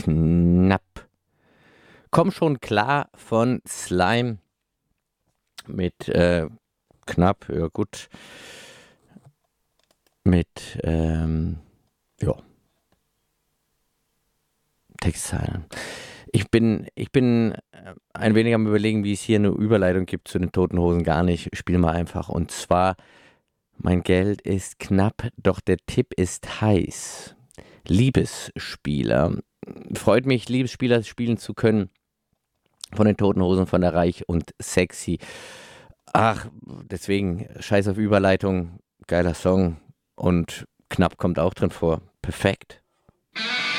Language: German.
Knapp. Komm schon klar von Slime mit Knapp, ja gut, mit ja, Textzeilen. Ich bin ein wenig am Überlegen, wie es hier eine Überleitung gibt zu den Toten Hosen. Gar nicht. Spiel mal einfach. Und zwar, mein Geld ist knapp, doch der Tipp ist heiß. Liebesspieler. Freut mich, Liebesspieler spielen zu können. Von den Toten Hosen, von der Reich und Sexy. Ach, deswegen, scheiß auf Überleitung. Geiler Song. Und knapp kommt auch drin vor. Perfekt.